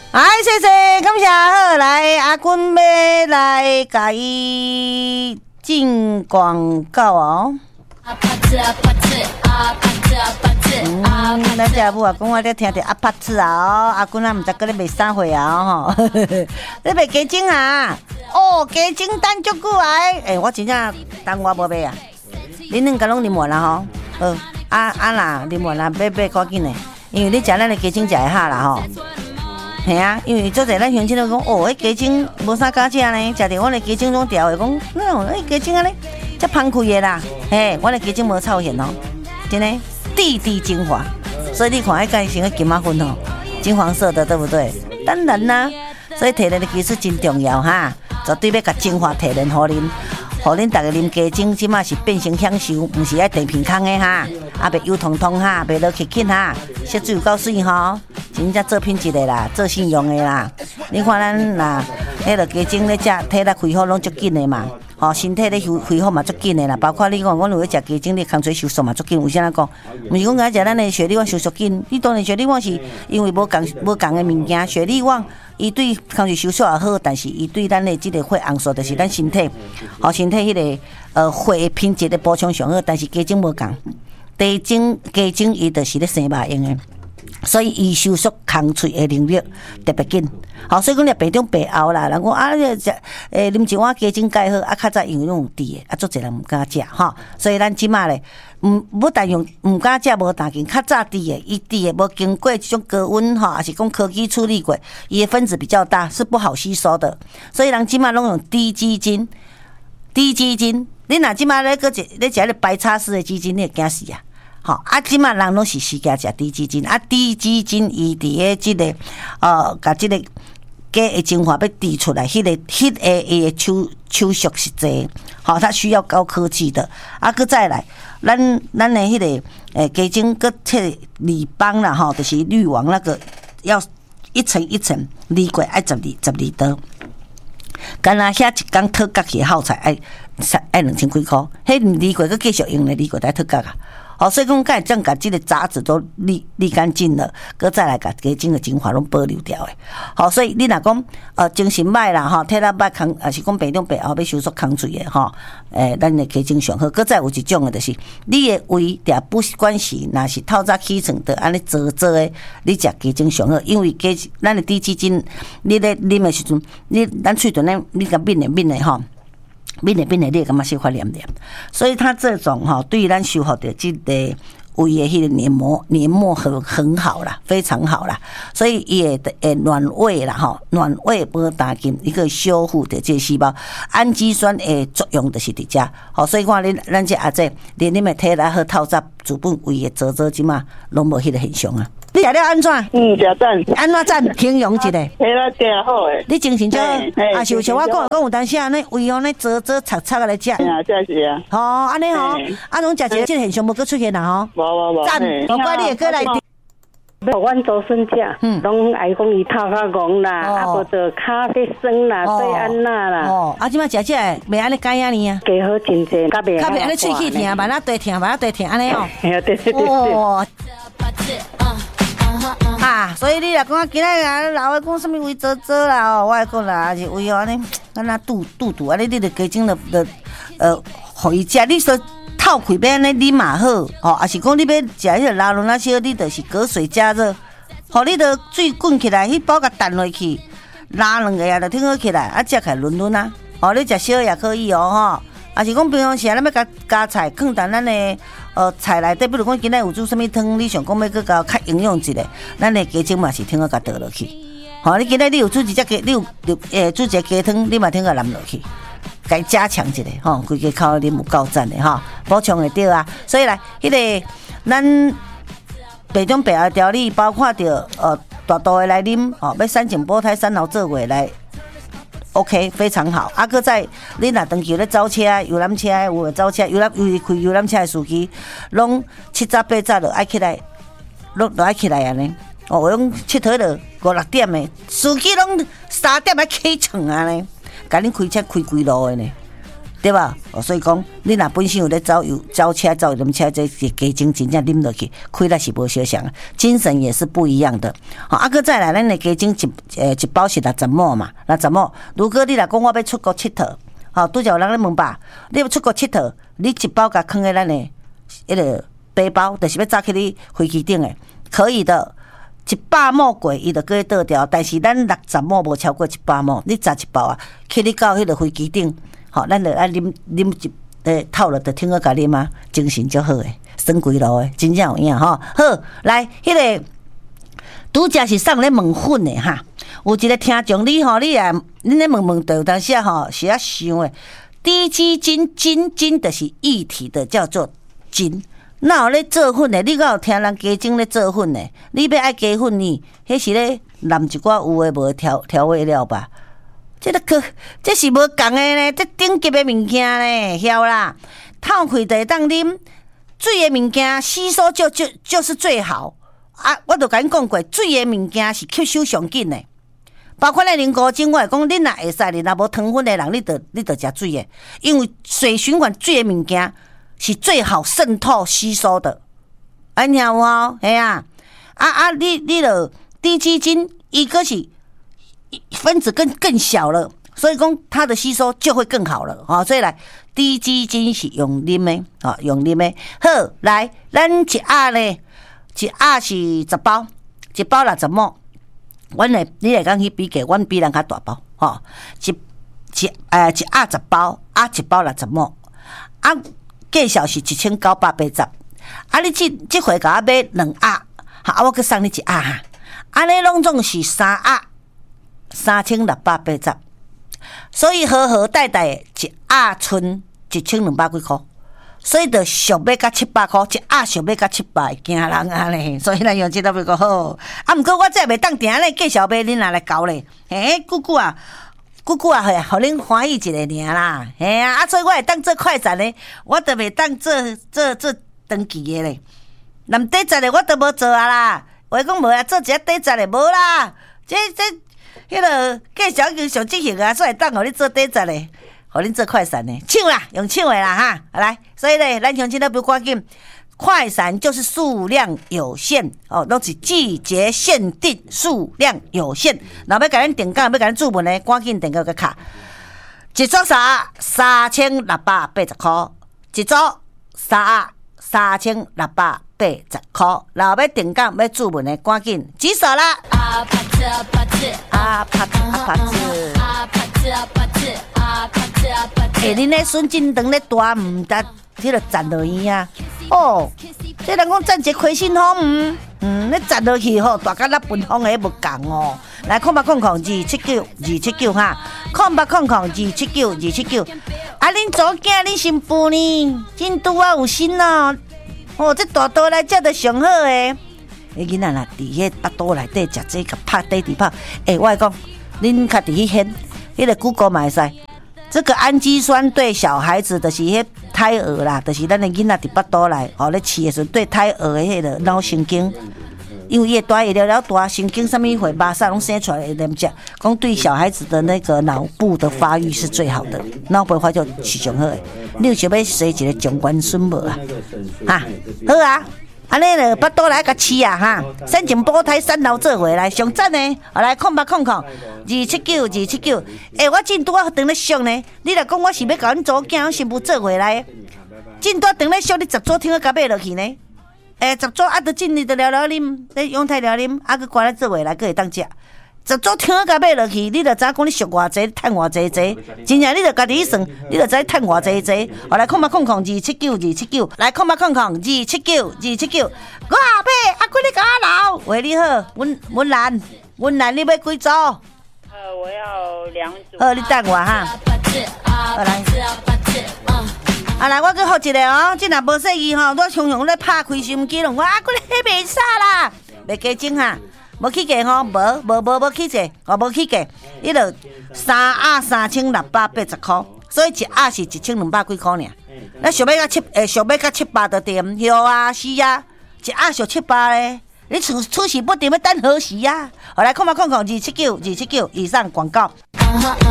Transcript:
谢谢，感谢好来阿君要来甲伊进广告哦。咱这母啊，讲我咧听着阿帕子啊，阿君啊，毋知搁咧卖啥货啊吼，咧卖鸡精啊，哦，鸡精等足久来，我真正等我无买啊，恁两个拢啉完啦吼，啦，啉完啦，买赶紧的，因为你食咱的鸡精食会好啦吼。系啊，因为做者咱乡亲都讲，迄鸡精无啥敢食呢，食着阮的鸡精拢调的，讲那种鸡精安尼，才芳开的啦，嘿，阮的鸡精无臭咸哦，真的，地精华，所以你看迄个像个金马粉哦，金黄色的，对不对？当然啦，所以提炼的技术真重要哈，绝对要甲精华提炼互恁。互恁大家啉鸡精，即马是变成享受，毋是爱地片空的哈，袂油通通哈，袂落去哈，色水有够水吼，真正做品质的啦，做信用的啦。你看咱啦，迄个鸡精咧食，体力恢复拢足紧的嘛，身体咧恢复嘛足紧的啦。包括你讲，我如果食鸡精，你空嘴收缩嘛足紧。为啥讲？毋是讲甲食咱的血力旺收缩紧，你当然血力旺是因为无共的物件，血力旺。伊对空气收缩也好，但是伊对咱的即个血红素，就是咱身体，身体迄个血品质的补充上好。但是鸡精无共，鸡精伊就是咧生肉用的，所以伊收缩空喙的能力特别紧。所以讲你白中白熬啦，人讲啊，啉一碗鸡精介好，较早因为拢有甜的，足侪人毋敢食所以咱即马咧。不但用唔敢食无打紧，较早甜的，伊甜的无经过这种高温还是讲科技处理过，伊的分子比较大，是不好吸收的。所以人即马拢用低基精，你若即马咧个咧食咧白叉式的鸡精，你会惊死啊！即马人拢是死惊食低基精，低基精伊伫个即个甲即个鸡的精华要滴出来，迄个伊的抽缩是济，它需要高科技的。佮再来，咱的迄个鸡精佮切铝邦啦就是滤网那个要一层一层滤过，爱12刀。干那遐一工脱角去耗材爱2000几箍，迄滤过佮继续用咧滤过来脱角啊。所以讲，甲将甲这个杂质都沥干净了，搁再来甲鸡精的精华拢保留掉的。所以你若讲精神歹啦体力歹空，也是讲白中白后要收缩空嘴的咱的鸡精上好。搁再有一种的，就是你的胃定不管是若是透早起床的安尼做的，你食鸡精上好，因为咱的低基精，你咧啉的时阵，咱喙唇咧你甲抿的抿的，你会感觉小可黏黏，所以它这种对于咱修复的这个胃的迄个黏膜很好啦，非常好啦，所以也暖胃啦暖胃无打紧一个修复的这个细胞，氨基酸的作用就是伫遮所以看咱这阿姐连你们体力好透早主本胃的做即嘛拢无迄个现象啊。你食了安怎？ 食赞。 安怎赞？形容一下。 体力真好诶。 你精神就是像我讲有当时安尼胃安尼做擦擦来食。 这是啊。 安尼拢食一个这个现象无搁出现啦无。 赞，无怪你会过来。 阮祖孙食，拢爱讲伊头壳戆啦，无做咖啡酸啦、对安娜啦。 即摆食袂安尼解啊呢啊？ 加好真济，较袂安尼喙齿疼，慢慢对疼，安尼对。 所以你若讲今仔老的讲什么胃做啦我会讲啦，是胃安尼，敢若肚安尼，你着鸡精的互伊食，你说透开要安尼啉嘛好，还是讲你要食迄个拉伦那些，你着是隔水加热，你着水滚起来，迄包甲弹落去，拉两个就挺好起来，食起来润啊，你食小也可以还是讲平常时咱要加菜，放dans咱的菜内底，比如讲今仔有煮什么汤，你想讲要搁较营养一下，咱的鸡精嘛是挺好甲倒落去。你今仔你有煮一只鸡，你有煮一个鸡汤，你嘛挺好淋落去，该加强一下规个口啉有够赞的补充会到啊。所以来迄个咱白种白的调理，包括着大度的来啉要三井波胎三劳做伙来。OK， 非常好。搁再你若长期咧走车、游览车，有走车、游开游览车的司机，拢7早8早就爱起来，拢爱起来安尼。我拢佚佗了5、6点的，司机拢3点要起床安尼，甲恁开车开规路的呢。 对吧？所以讲，你若本身有咧走车、走什么车，这加精真正啉落去，开力是无相像，精神也是不一样的。啊，搁再来，咱的加精一包是60毛嘛，60毛。如果你若讲我要出国佚佗，拄则有人咧问吧，你要出国佚佗，你一包甲放在咱的迄个背包，就是要早起你飞机顶的，可以的。100毛过，伊就可以倒掉，但是咱60毛无超过100毛，你砸一包啊，去你到迄个飞机顶，咱就爱啉透了就听我甲啉啊，精神就好诶，升几路诶，真正有影好，来，迄个拄则是送咧问粉诶哈，有一个听众你恁咧问对，有当时是啊想诶，低基金就是液体的，叫做金。哪有咧做粉的？你敢有听人加精咧做粉的？你要爱加粉呢？迄是咧淋一寡有诶无调味料吧？这是无共的呢，这顶级的物件呢，晓啦。透开就会当啉，水的物件吸收就是最好啊！我都甲你讲过，水的物件是吸收上紧的。包括咱啉古精，我会讲，恁若会使，你若无糖分的人，你就食水的，因为水循环水的物件。是最好渗透吸收的，安听有无？嘿啊，你了低基金，一个是分子更小了，所以讲它的吸收就会更好了所以来低基金是用啉的用啉的。好，来，咱一盒呢，一盒是10包，一包60毛。你来讲去比价，阮比人较大包一盒10包，一包60毛价小是1980，你这回甲我买2盒，我去送你1盒哈，安尼拢总是3盒，3680，所以好好歹歹1盒剩1200几块，所以就俗买甲700块，1盒俗买甲700，惊人安尼，所以咱用这个比较好。毋过我这袂当定咧介绍买恁来交咧，久久啊，互恁欢喜一下尔啦，所以我会当做快闪咧，我都袂当做长期的咧。南底站的我都无做啊啦，话讲无啊，做一下底站的无啦。这迄个介绍叫上即型啊，所以当互你做底站的，互恁做快闪的，抢啦，用抢的啦哈。来，所以咧，咱乡亲都不赶紧。快闪就是数量有限都是季节限定，数量有限。若要甲咱订购，要甲咱注文呢，赶紧订购个卡。一组3680块，一组3680块。若要订购要注文呢，赶紧举手啦！恁咧孙振堂咧大毋得，迄个站落去啊！这人讲站一亏心风，你站落去大家那分风的无共来0800279279哈，0800279279。恁祖囝恁新妇呢？真拄有心这大刀来食得上好诶！囡仔若伫迄巴肚内底食这个拍底泡，我会讲，恁较伫迄显，迄个 Google 嘛会使。这个氨基酸对小孩子就是迄胎儿啦，就是咱的囡仔伫巴肚内咧饲的时候，对胎儿的迄个脑神经，因为越大越了大，神经什么会马上拢生出来的，讲对小孩子的那个脑部的发育是最好的，脑部发育是上好的。你有想要生一个中关孙无啊？好啊！安尼了，巴肚来甲饲啊哈！先前胞胎3老做回来，上赞呢！来0800279279。我真拄啊等咧俗呢。你若讲我是要甲阮祖囝新妇做回来，真拄等咧俗，你10组听我甲买落去呢？10组都进你就聊聊啉，咧阳台聊啉，去关咧做回来，佫会当食。10组听我甲买落去，你就知讲你俗偌济，趁偌济，真正你就家己算，你就知趁偌济。来0800279279，来0800279279，我买几你甲我留，为你好，阮兰，你要几组？ 我要2组。 好，你等我哈。好来。来，我去学一个这若无细意我常咧拍开收音机了，我几你袂使啦，袂加精哈。无起价无起价，无起价，迄落3盒3680块，所以1盒是1200几块尔。咱想要甲700就对，是啊，1盒俗700咧，你出事不定要等何时啊？来，0800279279，以上广告。